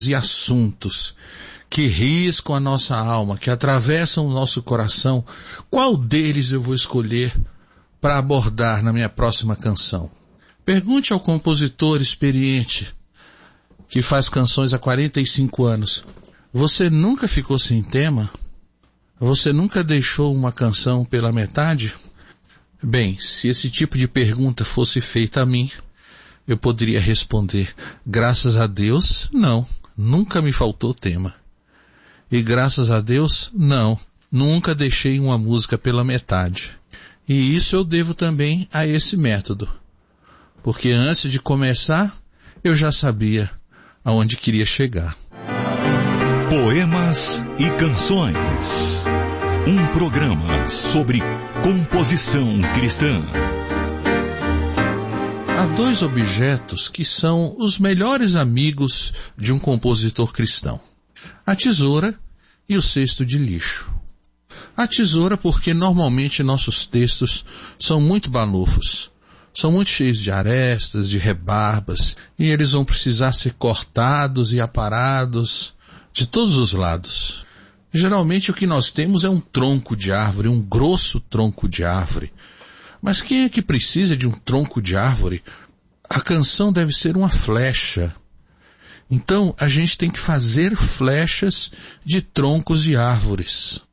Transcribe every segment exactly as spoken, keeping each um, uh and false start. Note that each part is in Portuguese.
e assuntos que riscam a nossa alma, que atravessam o nosso coração, qual deles eu vou escolher para abordar na minha próxima canção? Pergunte ao compositor experiente que faz canções há quarenta e cinco anos. Você nunca ficou sem tema? Você nunca deixou uma canção pela metade? Bem, se esse tipo de pergunta fosse feita a mim, eu poderia responder, graças a Deus, não, nunca me faltou tema. E graças a Deus, não, nunca deixei uma música pela metade. E isso eu devo também a esse método. Porque antes de começar, eu já sabia aonde queria chegar. Poemas e Canções. Um programa sobre composição cristã. Há dois objetos que são os melhores amigos de um compositor cristão. A tesoura e o cesto de lixo. A tesoura porque normalmente nossos textos são muito balofos. São muito cheios de arestas, de rebarbas, e eles vão precisar ser cortados e aparados de todos os lados. Geralmente o que nós temos é um tronco de árvore, um grosso tronco de árvore. Mas quem é que precisa de um tronco de árvore? A canção deve ser uma flecha. Então a gente tem que fazer flechas de troncos de árvores.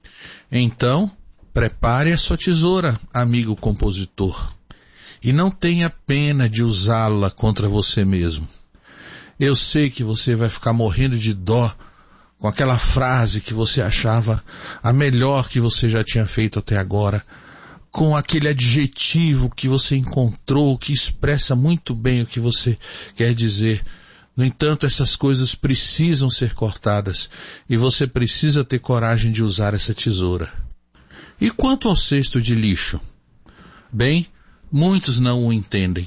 Então, prepare a sua tesoura, amigo compositor. E não tenha pena de usá-la contra você mesmo. Eu sei que você vai ficar morrendo de dó com aquela frase que você achava a melhor que você já tinha feito até agora, com aquele adjetivo que você encontrou, que expressa muito bem o que você quer dizer. No entanto, essas coisas precisam ser cortadas e você precisa ter coragem de usar essa tesoura. E quanto ao cesto de lixo? Bem, muitos não o entendem.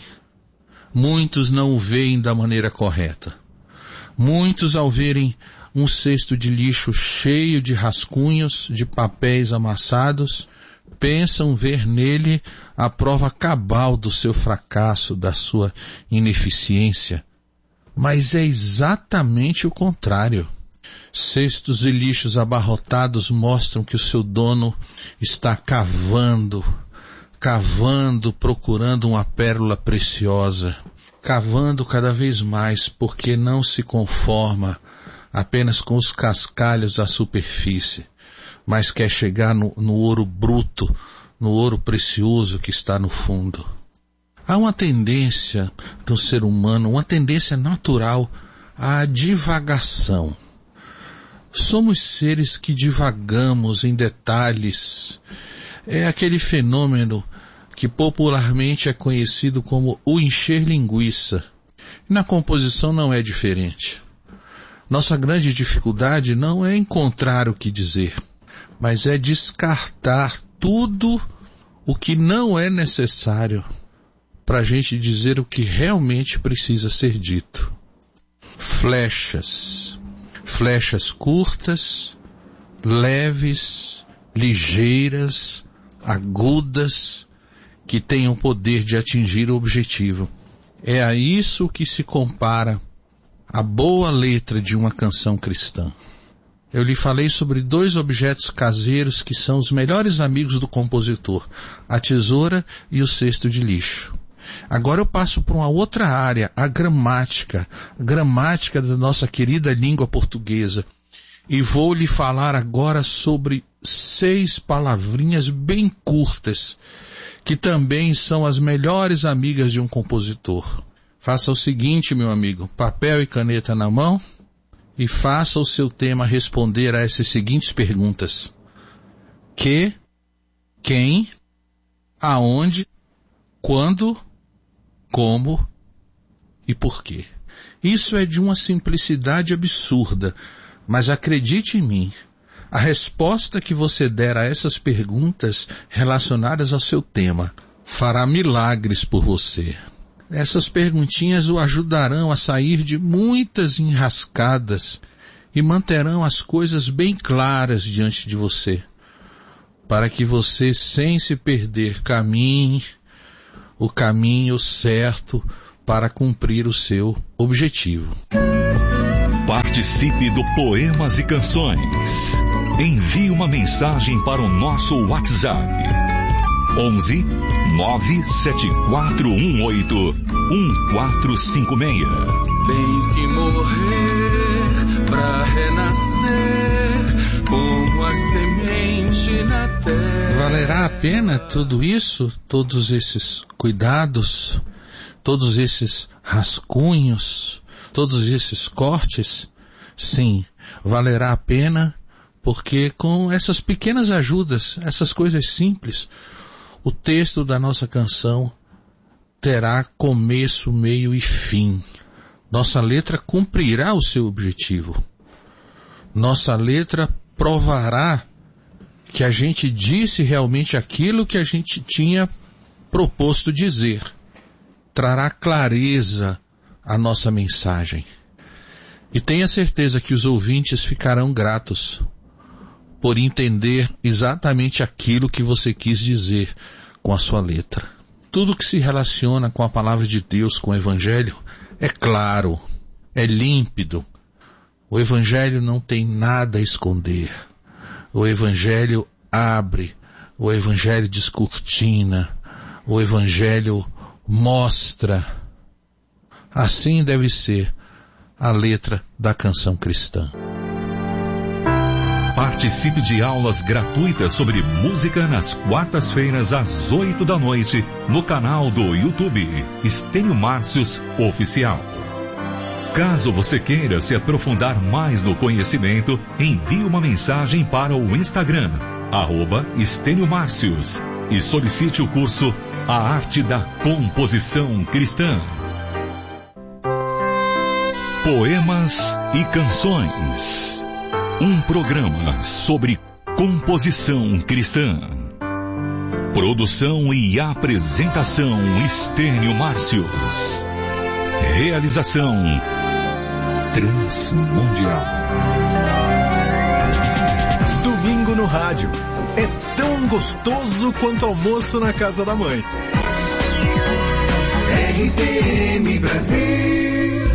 Muitos não o veem da maneira correta. Muitos, ao verem um cesto de lixo cheio de rascunhos, de papéis amassados, pensam ver nele a prova cabal do seu fracasso, da sua ineficiência. Mas é exatamente o contrário. Cestos de lixos abarrotados mostram que o seu dono está cavando, cavando, procurando uma pérola preciosa, cavando cada vez mais, porque não se conforma apenas com os cascalhos da superfície, mas quer chegar no, no ouro bruto, no ouro precioso que está no fundo. Há uma tendência do ser humano, uma tendência natural à divagação. Somos seres que divagamos em detalhes. É aquele fenômeno que popularmente é conhecido como o encher linguiça. Na composição não é diferente. Nossa grande dificuldade não é encontrar o que dizer, mas é descartar tudo o que não é necessário para a gente dizer o que realmente precisa ser dito. Flechas. Flechas curtas, leves, ligeiras, agudas, que tenham poder de atingir o objetivo. É a isso que se compara a boa letra de uma canção cristã. Eu lhe falei sobre dois objetos caseiros que são os melhores amigos do compositor, a tesoura e o cesto de lixo. Agora eu passo para uma outra área, a gramática, a gramática da nossa querida língua portuguesa. E vou lhe falar agora sobre seis palavrinhas bem curtas, que também são as melhores amigas de um compositor. Faça o seguinte, meu amigo, papel e caneta na mão, e faça o seu tema responder a essas seguintes perguntas. Que, quem, aonde, quando, como e por quê. Isso é de uma simplicidade absurda, mas acredite em mim, a resposta que você der a essas perguntas relacionadas ao seu tema fará milagres por você. Essas perguntinhas o ajudarão a sair de muitas enrascadas e manterão as coisas bem claras diante de você, para que você, sem se perder, caminhe o caminho certo para cumprir o seu objetivo. Participe do Poemas e Canções. Envie uma mensagem para o nosso WhatsApp. onze nove sete quatro um oito um quatro cinco seis. Tem que morrer pra renascer como a semente na terra. Valerá a pena tudo isso? Todos esses cuidados? Todos esses rascunhos? Todos esses cortes? Sim, valerá a pena, porque com essas pequenas ajudas, essas coisas simples, o texto da nossa canção terá começo, meio e fim. Nossa letra cumprirá o seu objetivo. Nossa letra provará que a gente disse realmente aquilo que a gente tinha proposto dizer. Trará clareza à nossa mensagem. E tenha certeza que os ouvintes ficarão gratos por entender exatamente aquilo que você quis dizer com a sua letra. Tudo que se relaciona com a palavra de Deus, com o Evangelho, é claro, é límpido. O Evangelho não tem nada a esconder. O Evangelho abre, o Evangelho descortina, o Evangelho mostra. Assim deve ser a letra da canção cristã. Participe de aulas gratuitas sobre música nas quartas-feiras às oito da noite no canal do YouTube Estênio Márcios Oficial. Caso você queira se aprofundar mais no conhecimento, envie uma mensagem para o Instagram, arroba Estênio Márcios, e solicite o curso A Arte da Composição Cristã. Poemas e Canções. Um programa sobre composição cristã. Produção e apresentação Estênio Márcios. Realização Transmundial. Domingo no rádio. É tão gostoso quanto almoço na casa da mãe. R T M Brasil.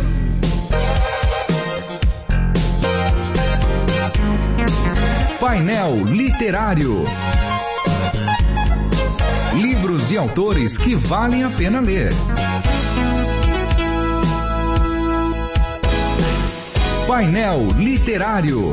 Painel Literário. Livros e autores que valem a pena ler. Painel Literário.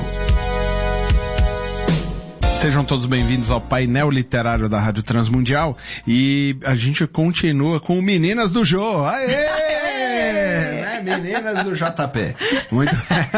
Sejam todos bem-vindos ao painel literário da Rádio Transmundial e a gente continua com Meninas do Jô. Aê! Né? Meninas do J P. Muito.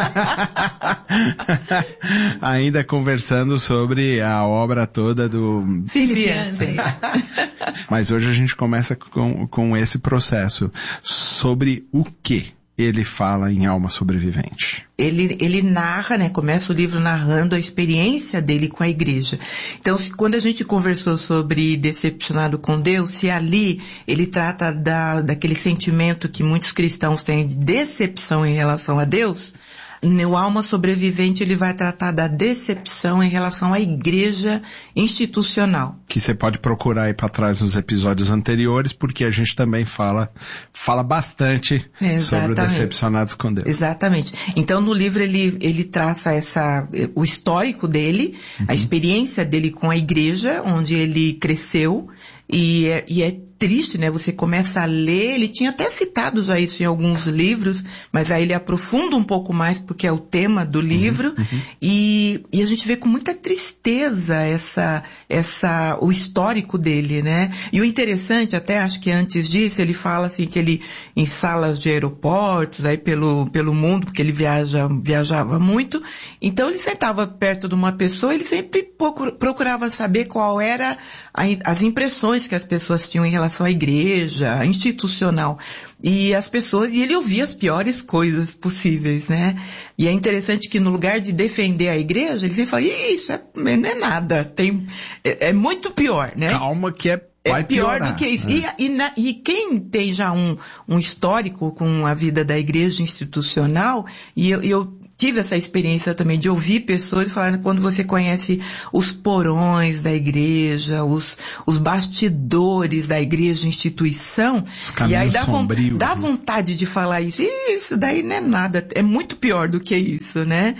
Ainda conversando sobre a obra toda do Philip Yancey. Mas hoje a gente começa com, com esse processo. Sobre o que ele fala em Alma Sobrevivente? Ele, ele narra, né, começa o livro narrando a experiência dele com a igreja. Então, se, quando a gente conversou sobre Decepcionado com Deus, se ali ele trata da, daquele sentimento que muitos cristãos têm de decepção em relação a Deus, no Alma Sobrevivente ele vai tratar da decepção em relação à igreja institucional. Que você pode procurar aí para trás nos episódios anteriores, porque a gente também fala, fala bastante Exatamente. sobre Decepcionados com Deus. Exatamente. Então no livro ele, ele traça essa, o histórico dele, uhum. a experiência dele com a igreja, onde ele cresceu, e é, e é triste, né? Você começa a ler, ele tinha até citado já isso em alguns livros, mas aí ele aprofunda um pouco mais porque é o tema do livro, uhum, uhum. E, e a gente vê com muita tristeza essa, essa, o histórico dele, né? E o interessante, até acho que antes disso, ele fala assim que ele, em salas de aeroportos, aí pelo, pelo mundo, porque ele viaja, viajava muito, então ele sentava perto de uma pessoa, ele sempre procurava saber qual era a, as impressões que as pessoas tinham em relação à igreja, institucional. E as pessoas, e ele ouvia as piores coisas possíveis, né? E é interessante que no lugar de defender a igreja, ele sempre fala, isso é, não é nada, tem, é, é muito pior, né? Calma que é É pior piorar. do que isso. É. E, e, na, e quem tem já um, um histórico com a vida da igreja institucional, e eu, eu tive essa experiência também de ouvir pessoas falarem quando você conhece os porões da igreja, os, os bastidores da igreja, instituição, e aí dá, sombrios, dá né? vontade de falar isso. Isso daí não é nada, é muito pior do que isso, né?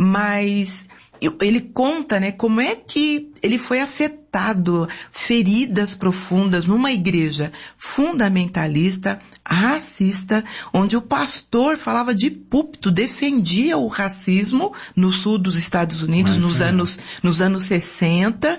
Mas ele conta, né, como é que ele foi afetado, feridas profundas numa igreja fundamentalista, racista, onde o pastor falava de púlpito, defendia o racismo no sul dos Estados Unidos nos anos, nos anos sessenta,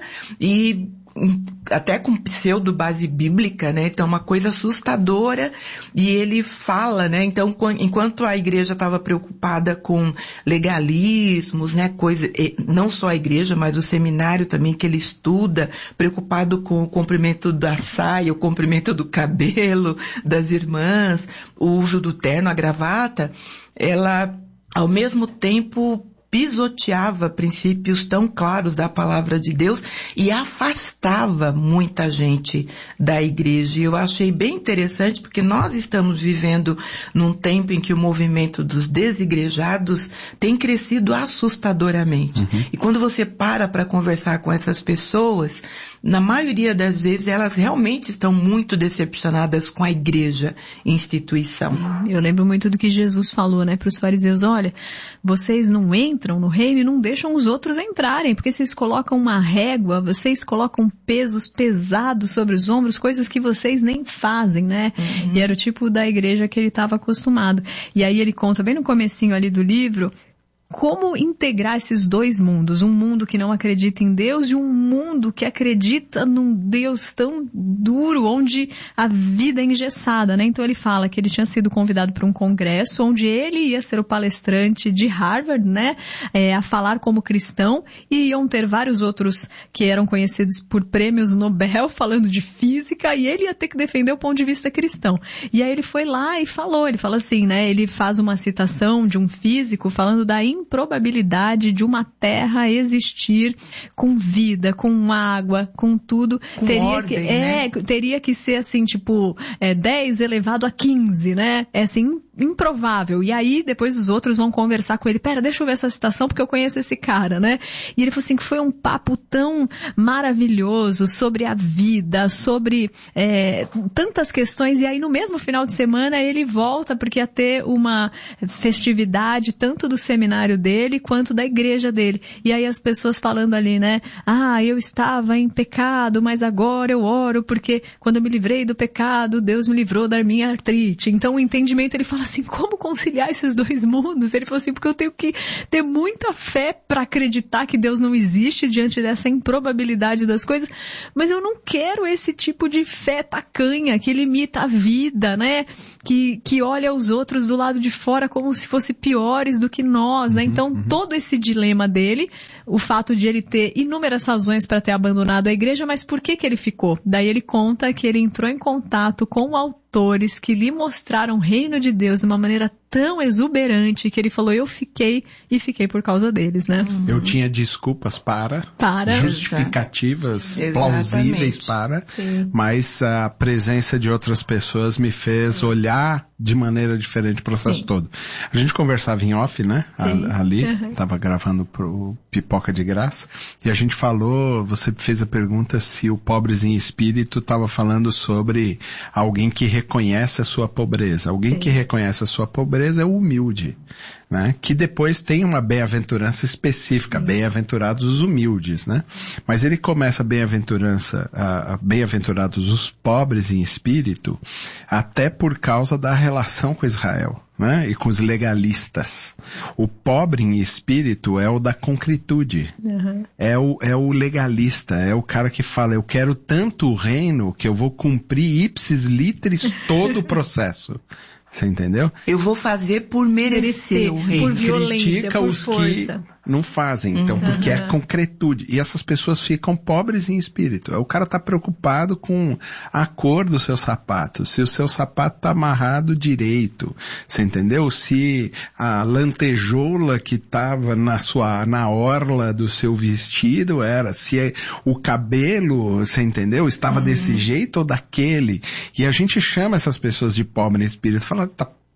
e até com pseudo base bíblica, né? Então uma coisa assustadora, e ele fala, né? Então enquanto a igreja estava preocupada com legalismos, né? Coisa, não só a igreja, mas o seminário também que ele estuda, preocupado com o comprimento da saia, o comprimento do cabelo das irmãs, o uso do terno, a gravata, ela ao mesmo tempo pisoteava princípios tão claros da palavra de Deus e afastava muita gente da igreja. E eu achei bem interessante porque nós estamos vivendo num tempo em que o movimento dos desigrejados tem crescido assustadoramente. Uhum. E quando você para para conversar com essas pessoas, na maioria das vezes elas realmente estão muito decepcionadas com a igreja, instituição. Eu lembro muito do que Jesus falou, né, para os fariseus: olha, vocês não entram no reino e não deixam os outros entrarem, porque vocês colocam uma régua, vocês colocam pesos pesados sobre os ombros, coisas que vocês nem fazem, né? Uhum. E era o tipo da igreja que ele estava acostumado. E aí ele conta bem no comecinho ali do livro como integrar esses dois mundos, um mundo que não acredita em Deus e um mundo que acredita num Deus tão duro, onde a vida é engessada, né? Então ele fala que ele tinha sido convidado para um congresso onde ele ia ser o palestrante de Harvard, né? É, a falar como cristão, e iam ter vários outros que eram conhecidos por prêmios Nobel falando de física, e ele ia ter que defender o ponto de vista cristão. E aí ele foi lá e falou, ele fala assim, né? Ele faz uma citação de um físico falando da improbabilidade de uma terra existir com vida, com água, com tudo. Com teria ordem, que, é, né? teria que ser assim, tipo, é, dez elevado a quinze, né? É assim, improvável. E aí, depois os outros vão conversar com ele. Pera, deixa eu ver essa citação porque eu conheço esse cara, né? E ele falou assim que foi um papo tão maravilhoso sobre a vida, sobre é, tantas questões. E aí, no mesmo final de semana, ele volta porque ia ter uma festividade tanto do seminário dele quanto da igreja dele. E aí as pessoas falando ali, né? Ah, eu estava em pecado, mas agora eu oro porque quando eu me livrei do pecado, Deus me livrou da minha artrite. Então o entendimento, ele fala assim, como conciliar esses dois mundos? Ele falou assim, porque eu tenho que ter muita fé para acreditar que Deus não existe diante dessa improbabilidade das coisas, mas eu não quero esse tipo de fé tacanha que limita a vida, né? Que, que olha os outros do lado de fora como se fossem piores do que nós, né? Então, uhum. todo esse dilema dele, o fato de ele ter inúmeras razões para ter abandonado a igreja, mas por que que ele ficou? Daí ele conta que ele entrou em contato com autores que lhe mostraram o reino de Deus de uma maneira tão exuberante que ele falou, eu fiquei e fiquei por causa deles, né? Uhum. Eu tinha desculpas para, para. justificativas, Exatamente. plausíveis para, Sim. mas a presença de outras pessoas me fez olhar de maneira diferente o processo Sim. todo. A gente conversava em off, né? A, ali, uhum. tava gravando pro Pipoca de Graça, e a gente falou, você fez a pergunta se o Pobres em Espírito tava falando sobre alguém que reconhece a sua pobreza. Alguém Sim. que reconhece a sua pobreza é o humilde, né? Que depois tem uma bem-aventurança específica, Sim. bem-aventurados os humildes, né? Mas ele começa a bem-aventurança, a, a bem-aventurados os pobres em espírito, até por causa da relação com Israel, né? E com os legalistas. O pobre em espírito é o da concretude. Uhum. É o, é o legalista, é o cara que fala, eu quero tanto o reino que eu vou cumprir ipsis literis todo o processo. Você entendeu? Eu vou fazer por merecer, merecer o reino. Por violência, critica por os força. Que não fazem, então, uhum. porque é concretude. E essas pessoas ficam pobres em espírito. O cara tá preocupado com a cor do seu sapato, se o seu sapato tá amarrado direito, você entendeu? Se a lantejoula que tava na sua, na orla do seu vestido era, se o cabelo, você entendeu? Estava uhum. desse jeito ou daquele. E a gente chama essas pessoas de pobre em espírito, fala, tá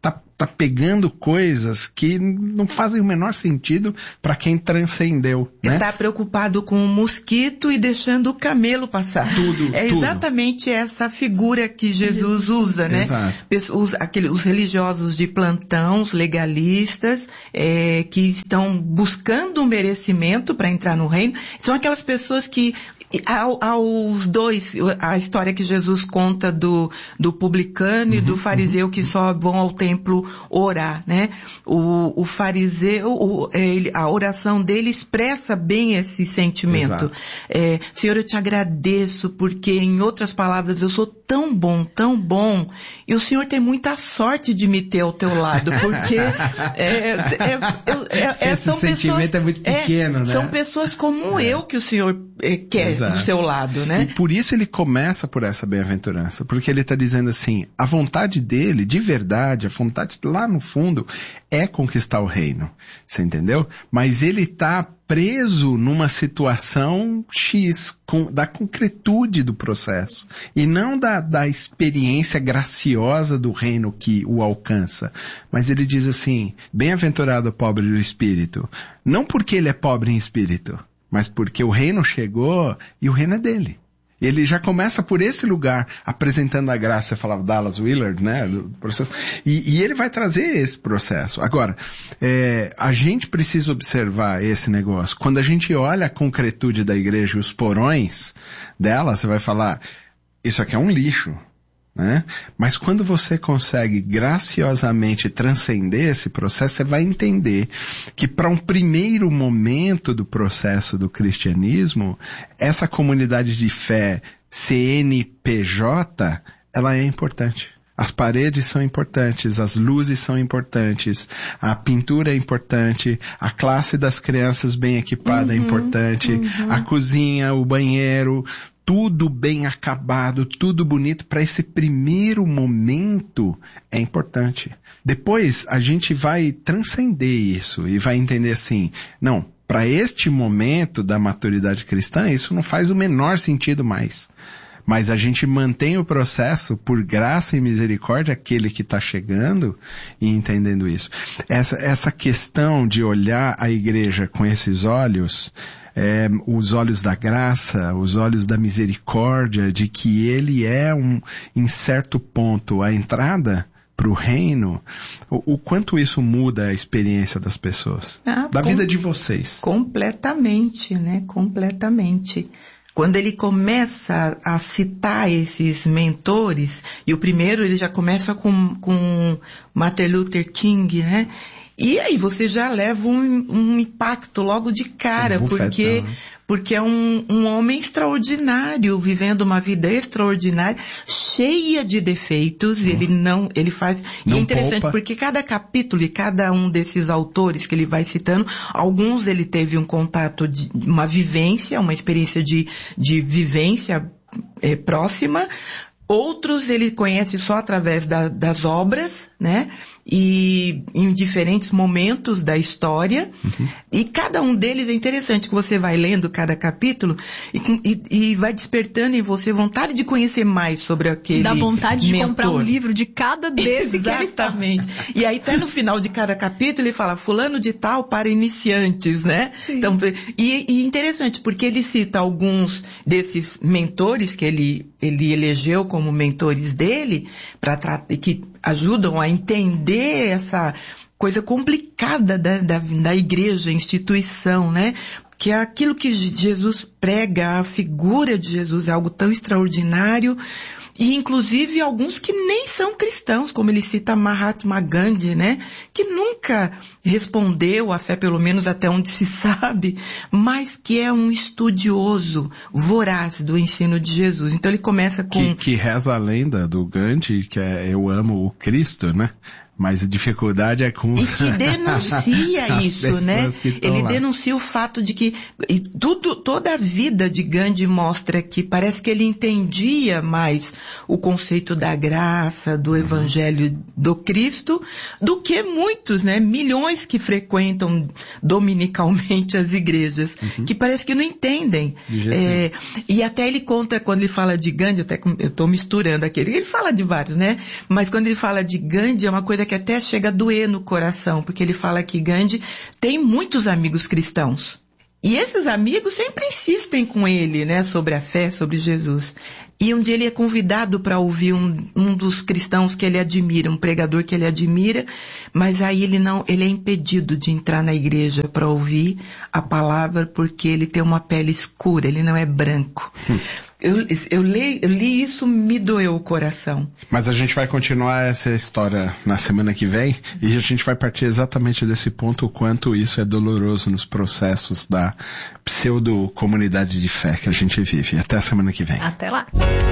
tá, tá pegando coisas que não fazem o menor sentido para quem transcendeu, né? Está preocupado com o mosquito e deixando o camelo passar. Tudo, É tudo. exatamente essa figura que Jesus usa, né? Exato. Os, aquele, os religiosos de plantão, os legalistas, é, que estão buscando um merecimento para entrar no reino, são aquelas pessoas que Ao, aos dois, a história que Jesus conta do, do publicano uhum, e do fariseu uhum. que só vão ao templo orar, né? O, o fariseu, o, ele, a oração dele expressa bem esse sentimento. É, Senhor, eu te agradeço porque, em outras palavras, eu sou tão bom, tão bom, e o Senhor tem muita sorte de me ter ao teu lado, porque é, é, é, é, esse são sentimento pessoas, é muito pequeno, é, né? São pessoas como é. eu que o Senhor é, quer Exato. do seu lado, né? E por isso ele começa por essa bem-aventurança, porque ele está dizendo assim, a vontade dele, de verdade, a vontade lá no fundo, é conquistar o reino, você entendeu? Mas ele está preso numa situação X, com, da concretude do processo, e não da, da experiência graciosa do reino que o alcança. Mas ele diz assim, bem-aventurado o pobre do espírito, não porque ele é pobre em espírito, mas porque o reino chegou e o reino é dele. Ele já começa por esse lugar, apresentando a graça, você falava Dallas Willard, né, do processo, e, e ele vai trazer esse processo. Agora, é, a gente precisa observar esse negócio. Quando a gente olha a concretude da igreja e os porões dela, você vai falar, isso aqui é um lixo. Né? Mas quando você consegue graciosamente transcender esse processo, você vai entender que para um primeiro momento do processo do cristianismo, essa comunidade de fé C N P J, ela é importante. As paredes são importantes, as luzes são importantes, a pintura é importante, a classe das crianças bem equipada uhum, é importante, uhum. a cozinha, o banheiro, tudo bem acabado, tudo bonito, para esse primeiro momento é importante. Depois a gente vai transcender isso e vai entender assim, não, para este momento da maturidade cristã, isso não faz o menor sentido mais. Mas a gente mantém o processo por graça e misericórdia, aquele que está chegando e entendendo isso. Essa, essa questão de olhar a igreja com esses olhos, é, os olhos da graça, os olhos da misericórdia, de que ele é um, em certo ponto, a entrada para o reino, o, o quanto isso muda a experiência das pessoas, ah, da com, vida de vocês. Completamente, né? Completamente. Quando ele começa a citar esses mentores, e o primeiro ele já começa com, com Martin Luther King, né? E aí você já leva um, um impacto logo de cara, um porque, né? porque é um, um homem extraordinário, vivendo uma vida extraordinária, cheia de defeitos, uhum. ele não, ele faz, não e é interessante, poupa. Porque cada capítulo e cada um desses autores que ele vai citando, alguns ele teve um contato de, uma vivência, uma experiência de, de vivência é, próxima, outros ele conhece só através da, das obras, né? E em diferentes momentos da história. Uhum. E cada um deles é interessante, que você vai lendo cada capítulo e, e, e vai despertando em você vontade de conhecer mais sobre aquele mentor. Dá vontade de comprar um livro de cada desse. Exatamente. Que ele e aí até no final de cada capítulo ele fala fulano de tal para iniciantes, né? Sim. Então, e, e interessante, porque ele cita alguns desses mentores que ele, ele elegeu como mentores dele, para que ajudam a entender essa coisa complicada da, da, da igreja, instituição, né? Que é aquilo que Jesus prega, a figura de Jesus é algo tão extraordinário, e inclusive alguns que nem são cristãos, como ele cita Mahatma Gandhi, né? Que nunca respondeu à fé, pelo menos até onde se sabe, mas que é um estudioso voraz do ensino de Jesus. Então ele começa com... Que, que reza a lenda do Gandhi, que é eu amo o Cristo, né? Mas a dificuldade é com... E que denuncia isso, né? Ele lá. denuncia o fato de que e tudo, toda a vida de Gandhi mostra que parece que ele entendia mais o conceito da graça, do evangelho do Cristo, do que muitos, né? Milhões que frequentam dominicalmente as igrejas, uhum. que parece que não entendem. É, e até ele conta, quando ele fala de Gandhi, até eu estou misturando aqui, ele fala de vários, né? Mas quando ele fala de Gandhi, é uma coisa coisa que até chega a doer no coração, porque ele fala que Gandhi tem muitos amigos cristãos. E esses amigos sempre insistem com ele, né, sobre a fé, sobre Jesus. E um dia ele é convidado para ouvir um, um dos cristãos que ele admira, um pregador que ele admira, mas aí ele não, ele é impedido de entrar na igreja para ouvir a palavra porque ele tem uma pele escura, ele não é branco. Hum. Eu, eu, li, eu li isso, me doeu o coração. Mas a gente vai continuar essa história na semana que vem e a gente vai partir exatamente desse ponto, o quanto isso é doloroso nos processos da pseudo-comunidade de fé que a gente vive. Até a semana que vem. Até lá.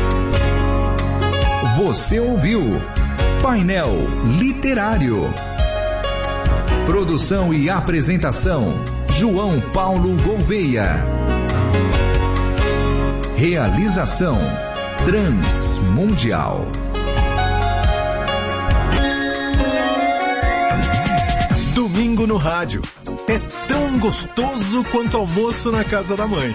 Você ouviu Painel Literário. Produção e apresentação, João Paulo Gouveia. Realização Transmundial. Domingo no rádio. É tão gostoso quanto almoço na casa da mãe.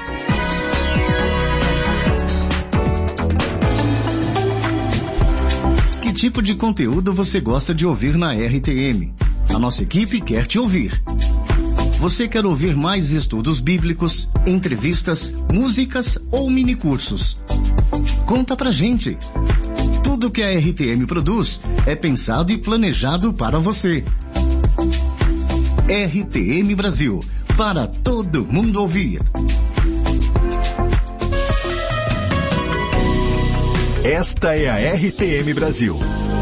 Que tipo de conteúdo você gosta de ouvir na R T M? A nossa equipe quer te ouvir. Você quer ouvir mais estudos bíblicos, entrevistas, músicas ou minicursos? Conta pra gente. Tudo que a R T M produz é pensado e planejado para você. R T M Brasil, para todo mundo ouvir. Esta é a R T M Brasil.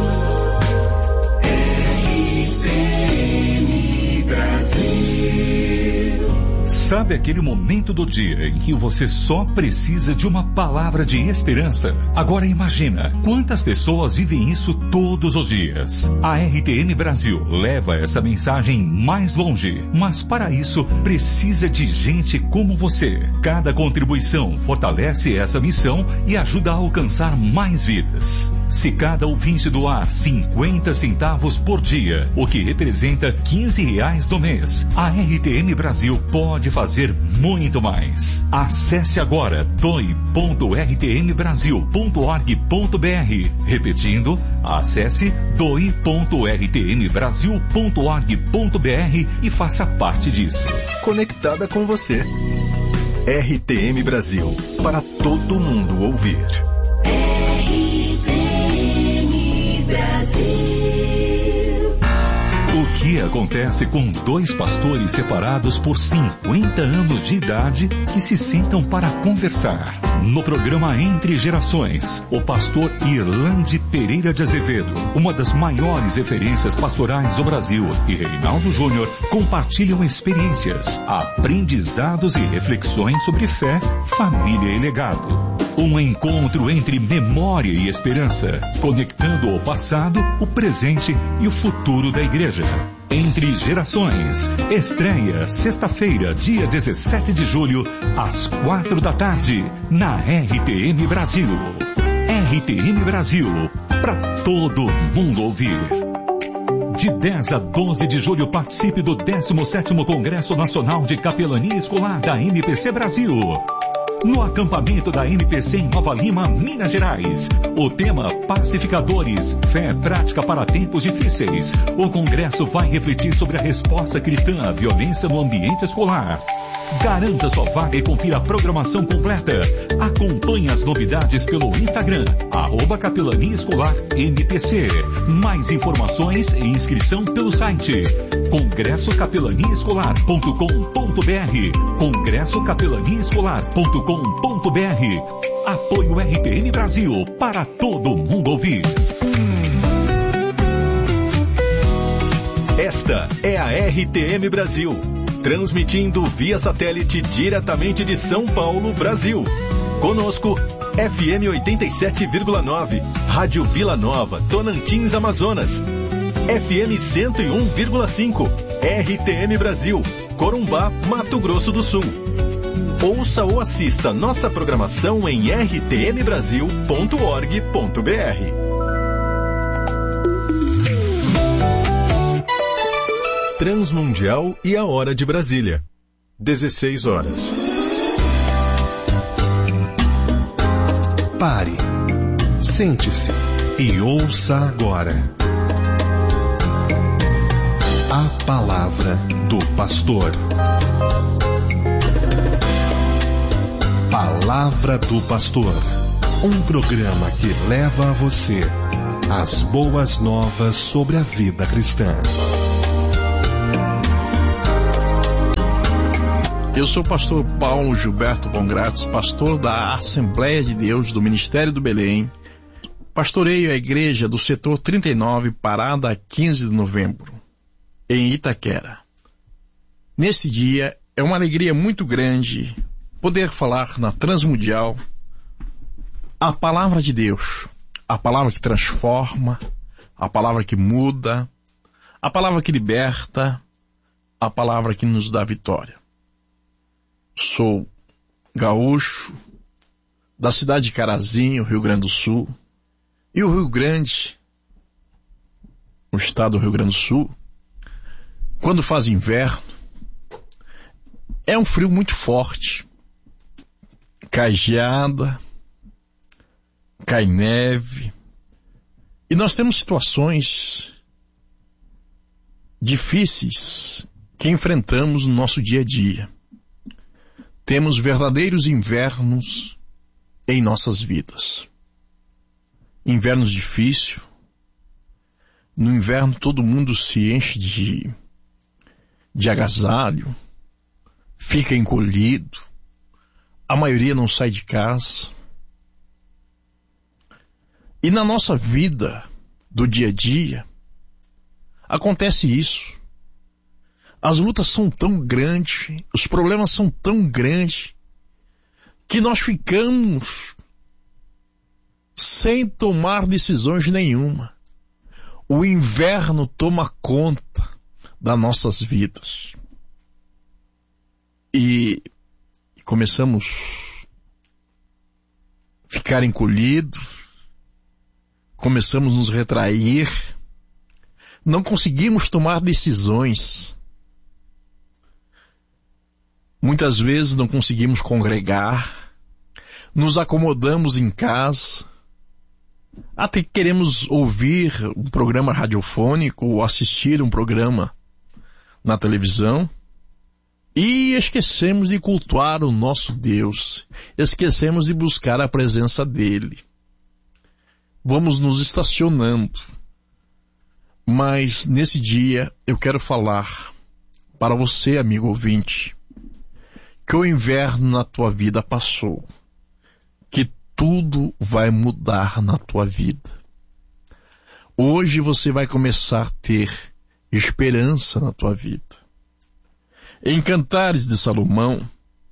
Sabe aquele momento do dia em que você só precisa de uma palavra de esperança? Agora imagina, quantas pessoas vivem isso todos os dias? A R T M Brasil leva essa mensagem mais longe, mas para isso precisa de gente como você. Cada contribuição fortalece essa missão e ajuda a alcançar mais vidas. Se cada ouvinte doar cinquenta centavos por dia, o que representa quinze reais no mês, a R T M Brasil pode fazer muito mais. Acesse agora doe ponto r t m brasil ponto org ponto b r. Repetindo, acesse doe ponto r t m brasil ponto org ponto b r e faça parte disso. Conectada com você. R T M Brasil, para todo mundo ouvir. R T M Brasil. O que acontece com dois pastores separados por cinquenta anos de idade que se sentam para conversar? No programa Entre Gerações, o pastor Irlande Pereira de Azevedo, uma das maiores referências pastorais do Brasil, e Reinaldo Júnior compartilham experiências, aprendizados e reflexões sobre fé, família e legado. Um encontro entre memória e esperança, conectando o passado, o presente e o futuro da igreja. Entre Gerações, estreia sexta-feira, dia dezessete de julho, às quatro da tarde, na R T M Brasil. R T M Brasil, para todo mundo ouvir. De dez a doze de julho, participe do décimo sétimo Congresso Nacional de Capelania Escolar da M P C Brasil. No acampamento da M P C em Nova Lima, Minas Gerais. O tema Pacificadores, fé prática para tempos difíceis. O congresso vai refletir sobre a resposta cristã à violência no ambiente escolar. Garanta sua vaga e confira a programação completa. Acompanhe as novidades pelo Instagram, arroba Capelania Escolar M P C. Mais informações e inscrição pelo site congresso capelania escolar ponto com ponto b r. congresso capelania escolar ponto com ponto b r. Apoio R T M Brasil, para todo mundo ouvir. Esta é a R T M Brasil, transmitindo via satélite diretamente de São Paulo, Brasil. Conosco, F M oitenta e sete vírgula nove, Rádio Vila Nova, Tonantins, Amazonas. F M cento e um vírgula cinco, R T M Brasil, Corumbá, Mato Grosso do Sul. Ouça ou assista nossa programação em r t m brasil ponto org ponto b r. Transmundial e a hora de Brasília. dezesseis horas. Pare, sente-se e ouça agora. Palavra do Pastor. Palavra do Pastor. Um programa que leva a você as boas novas sobre a vida cristã. Eu sou o pastor Paulo Gilberto Bongrates, pastor da Assembleia de Deus do Ministério do Belém. Pastoreio a igreja do setor trinta e nove, parada quinze de novembro, em Itaquera. Nesse dia, é uma alegria muito grande poder falar na Transmundial a palavra de Deus, a palavra que transforma, a palavra que muda, a palavra que liberta, a palavra que nos dá vitória. Sou gaúcho, da cidade de Carazinho, Rio Grande do Sul, e o Rio Grande, no estado do Rio Grande do Sul, quando faz inverno, é um frio muito forte. Cai geada, cai neve, e nós temos situações difíceis que enfrentamos no nosso dia a dia. Temos verdadeiros invernos em nossas vidas. Invernos difíceis. No inverno todo mundo se enche de, de agasalho, fica encolhido, a maioria não sai de casa. E na nossa vida do dia a dia, acontece isso. As lutas são tão grandes, os problemas são tão grandes, que nós ficamos sem tomar decisões nenhuma. O inverno toma conta das nossas vidas. E começamos a ficar encolhidos, começamos a nos retrair, não conseguimos tomar decisões. Muitas vezes não conseguimos congregar, nos acomodamos em casa, até queremos ouvir um programa radiofônico ou assistir um programa na televisão e esquecemos de cultuar o nosso Deus, esquecemos de buscar a presença dele. Vamos nos estacionando, mas nesse dia eu quero falar para você, amigo ouvinte, que o inverno na tua vida passou, que tudo vai mudar na tua vida. Hoje você vai começar a ter esperança na tua vida. Em Cantares de Salomão,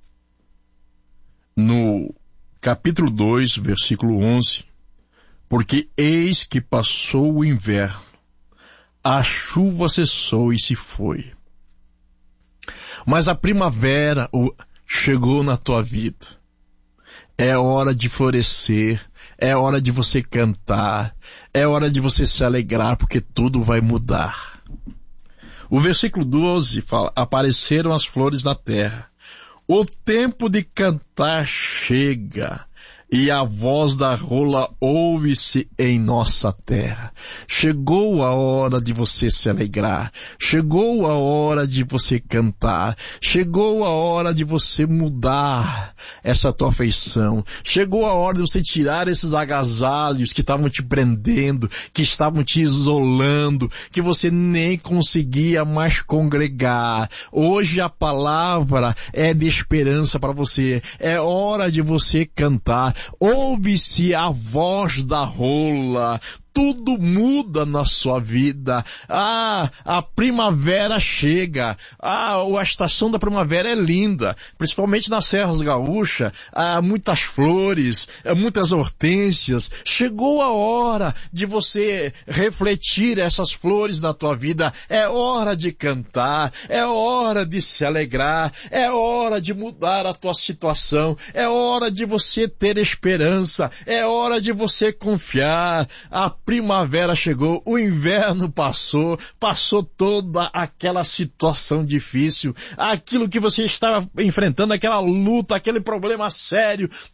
no capítulo dois, versículo onze, porque eis que passou o inverno, a chuva cessou e se foi. Mas a primavera chegou na tua vida. É hora de florescer, é hora de você cantar, é hora de você se alegrar, porque tudo vai mudar. O versículo doze fala, apareceram as flores na terra. O tempo de cantar chega, e a voz da rola ouve-se em nossa terra. Chegou a hora de você se alegrar. Chegou a hora de você cantar. Chegou a hora de você mudar essa tua afeição. Chegou a hora de você tirar esses agasalhos que estavam te prendendo, que estavam te isolando, que você nem conseguia mais congregar. Hoje a palavra é de esperança para você. É hora de você cantar. Ouve-se a voz da rola. Tudo muda na sua vida. Ah, a primavera chega. Ah, a estação da primavera é linda. Principalmente nas Serras Gaúchas. Ah, muitas flores, muitas hortênsias. Chegou a hora de você refletir essas flores na tua vida. É hora de cantar. É hora de se alegrar. É hora de mudar a tua situação. É hora de você ter esperança. É hora de você confiar. A primavera chegou, o inverno passou, passou toda aquela situação difícil, aquilo que você estava enfrentando, aquela luta, aquele problema sério,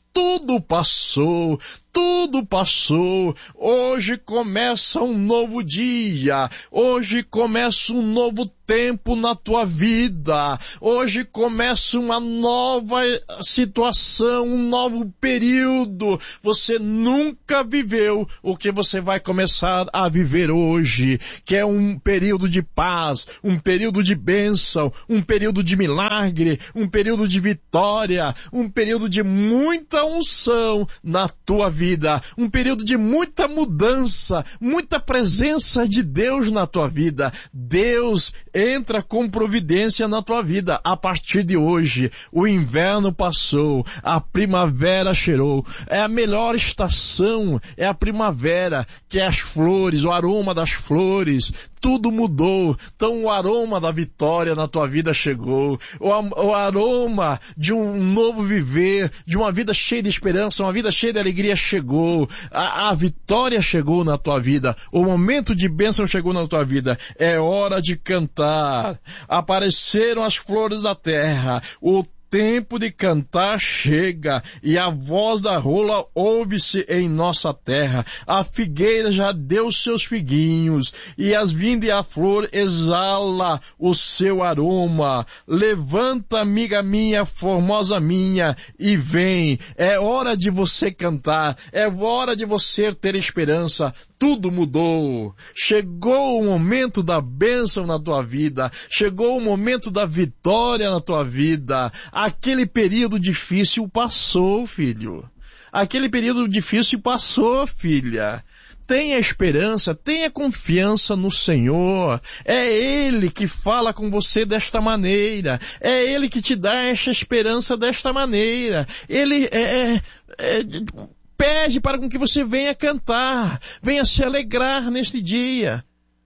tudo passou, tudo passou, hoje começa um novo dia, hoje começa um novo tempo na tua vida, hoje começa uma nova situação, um novo período, você nunca viveu o que você vai começar a viver hoje, que é um período de paz, um período de bênção, um período de milagre, um período de vitória, um período de muita unção na tua vida. Vida, um período de muita mudança, muita presença de Deus na tua vida. Deus entra com providência na tua vida. A partir de hoje, o inverno passou, a primavera cheirou. É a melhor estação, é a primavera, que é as flores, o aroma das flores. Tudo mudou. Então o aroma da vitória na tua vida chegou. O, o aroma de um novo viver, de uma vida cheia de esperança, uma vida cheia de alegria chegou. A, a vitória chegou na tua vida. O momento de bênção chegou na tua vida. É hora de cantar. Apareceram as flores da terra. O tempo de cantar chega, e a voz da rola ouve-se em nossa terra. A figueira já deu seus figuinhos, e as vindas e a flor exala o seu aroma. Levanta, amiga minha, formosa minha, e vem. É hora de você cantar, é hora de você ter esperança. Tudo mudou. Chegou o momento da bênção na tua vida. Chegou o momento da vitória na tua vida. Aquele período difícil passou, filho. Aquele período difícil passou, filha. Tenha esperança, tenha confiança no Senhor. É Ele que fala com você desta maneira. É Ele que te dá esta esperança desta maneira. Ele é... é, é pede para que você venha cantar, venha se alegrar neste dia.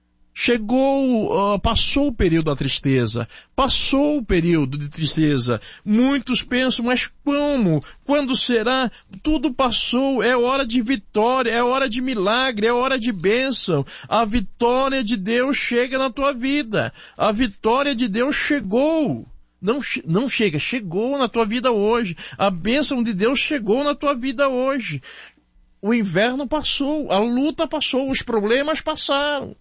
Chegou, uh, passou o período da tristeza, passou o período de tristeza. Muitos pensam, mas como? Quando será? Tudo passou, é hora de vitória, é hora de milagre, é hora de bênção. A vitória de Deus chega na tua vida, a vitória de Deus chegou. Não, não chega, chegou na tua vida hoje. A bênção de Deus chegou na tua vida hoje. O inverno passou, a luta passou, os problemas passaram.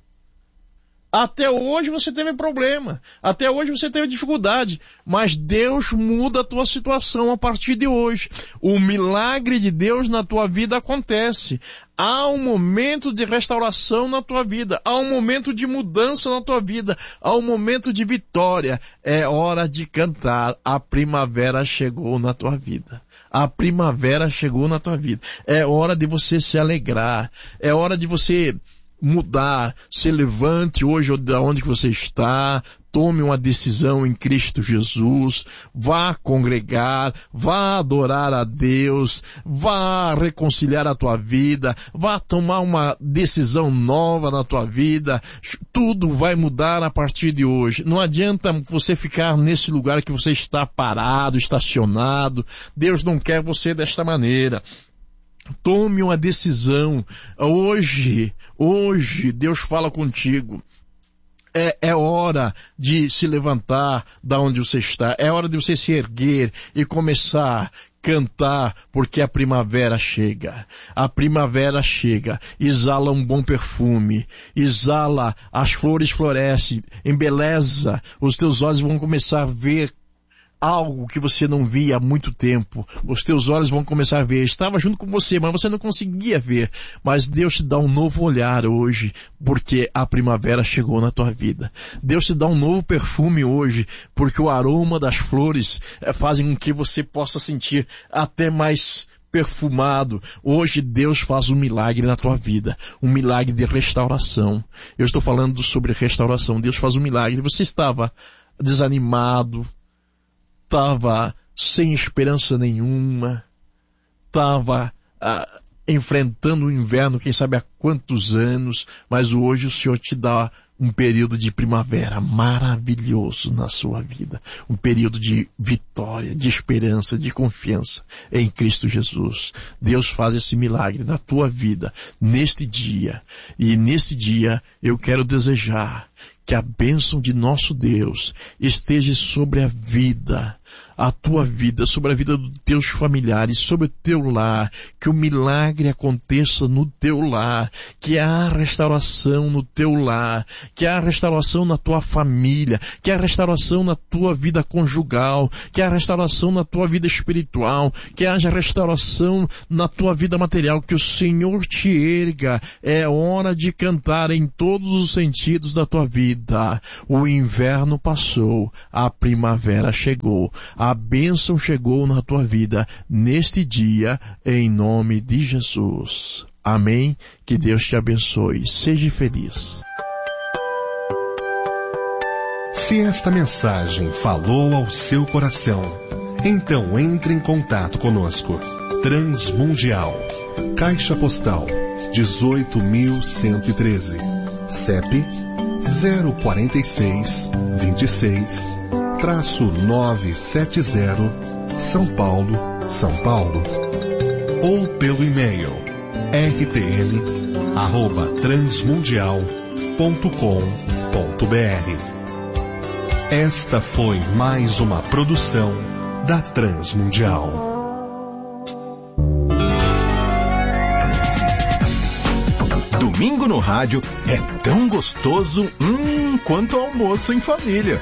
Até hoje você teve problema, até hoje você teve dificuldade, mas Deus muda a tua situação a partir de hoje. O milagre de Deus na tua vida acontece. Há um momento de restauração na tua vida, há um momento de mudança na tua vida, há um momento de vitória. É hora de cantar, a primavera chegou na tua vida. A primavera chegou na tua vida. É hora de você se alegrar, é hora de você mudar. Se levante hoje de onde você está, tome uma decisão em Cristo Jesus, vá congregar, vá adorar a Deus, vá reconciliar a tua vida, vá tomar uma decisão nova na tua vida. Tudo vai mudar a partir de hoje. Não adianta você ficar nesse lugar que você está parado, estacionado. Deus não quer você desta maneira. Tome uma decisão. Hoje, hoje, Deus fala contigo. É, é hora de se levantar da onde você está. É hora de você se erguer e começar a cantar, porque a primavera chega. A primavera chega. Exala um bom perfume. Exala, as flores florescem. Embeleza. Os teus olhos vão começar a ver algo que você não via há muito tempo. Os teus olhos vão começar a ver. Estava junto com você, mas você não conseguia ver. Mas Deus te dá um novo olhar hoje, porque a primavera chegou na tua vida. Deus te dá um novo perfume hoje, porque o aroma das flores é, fazem com que você possa sentir até mais perfumado. Hoje Deus faz um milagre na tua vida, um milagre de restauração. Eu estou falando sobre restauração. Deus faz um milagre. Você estava desanimado, estava sem esperança nenhuma, estava ah, enfrentando o inverno, quem sabe há quantos anos, mas hoje o Senhor te dá um período de primavera maravilhoso na sua vida, um período de vitória, de esperança, de confiança em Cristo Jesus. Deus faz esse milagre na tua vida, neste dia, e neste dia eu quero desejar que a bênção de nosso Deus esteja sobre a vida, a tua vida, sobre a vida dos teus familiares, sobre o teu lar, que o milagre aconteça no teu lar, que há restauração no teu lar, que há restauração na tua família, que há restauração na tua vida conjugal, que há restauração na tua vida espiritual, que haja restauração na tua vida material, que o Senhor te erga. É hora de cantar em todos os sentidos da tua vida. O inverno passou, a primavera chegou, a bênção chegou na tua vida neste dia, em nome de Jesus. Amém? Que Deus te abençoe. Seja feliz. Se esta mensagem falou ao seu coração, então entre em contato conosco. Transmundial, Caixa Postal dezoito mil cento e treze, C E P zero quarenta e seis, vinte e seis, traço novecentos e setenta, São Paulo, São Paulo. Ou pelo e-mail r t m arroba transmundial ponto com ponto b r. Esta foi mais uma produção da Transmundial. Domingo no rádio é tão gostoso, hum, quanto almoço em família.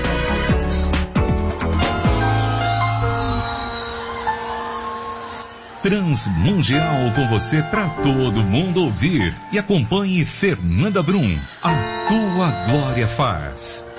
Transmundial com você para todo mundo ouvir. E acompanhe Fernanda Brum, A Tua Glória Faz.